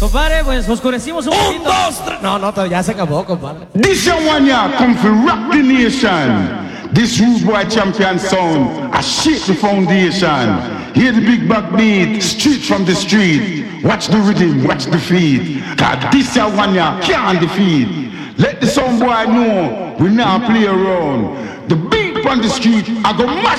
Compadre, pues oscurecimos un poquito. Dos, tres. No, ya se acabó, compadre. This young one here come for rock the nation. This rude boy champion sound, I shake the foundation. Hear the big back beat, street from the street. Watch the rhythm, watch the feed. Cause this young one here can't defeat. Let the sound boy know we now play around. The beat on the street, I go mash